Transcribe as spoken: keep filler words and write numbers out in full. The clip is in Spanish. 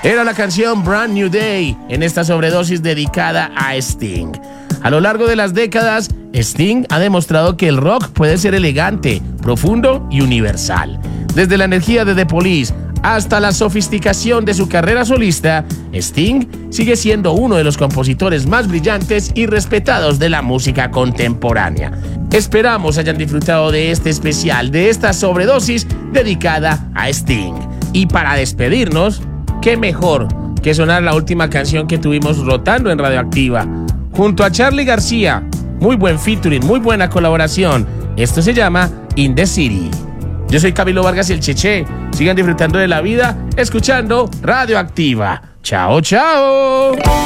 Era la canción Brand New Day en esta sobredosis dedicada a Sting. A lo largo de las décadas, Sting ha demostrado que el rock puede ser elegante, profundo y universal. Desde la energía de The Police hasta la sofisticación de su carrera solista, Sting sigue siendo uno de los compositores más brillantes y respetados de la música contemporánea. Esperamos hayan disfrutado de este especial, de esta sobredosis dedicada a Sting. Y para despedirnos, qué mejor que sonar la última canción que tuvimos rotando en Radioactiva. Junto a Charly García, muy buen featuring, muy buena colaboración. Esto se llama In the City. Yo soy Camilo Vargas y el Cheche. Sigan disfrutando de la vida, escuchando Radioactiva. Chao, chao.